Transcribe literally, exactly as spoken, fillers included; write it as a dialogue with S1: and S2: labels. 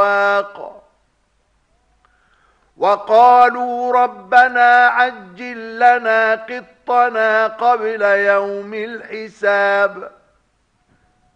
S1: الأسواق وقالوا ربنا عجل لنا قطنا قبل يوم الحساب